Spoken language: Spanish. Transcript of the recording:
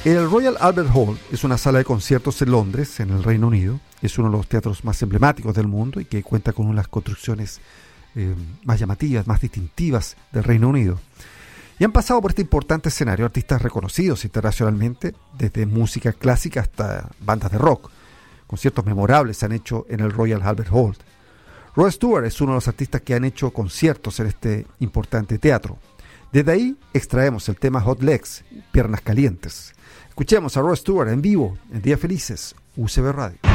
El Royal Albert Hall es una sala de conciertos en Londres, en el Reino Unido. Es uno de los teatros más emblemáticos del mundo y que cuenta con una de las construcciones más llamativas, más distintivas del Reino Unido. Y han pasado por este importante escenario artistas reconocidos internacionalmente, desde música clásica hasta bandas de rock. Conciertos memorables se han hecho en el Royal Albert Hall. Rod Stewart es uno de los artistas que han hecho conciertos en este importante teatro. Desde ahí extraemos el tema Hot Legs, Piernas Calientes. Escuchemos a Rod Stewart en vivo en Días Felices, UCB Radio.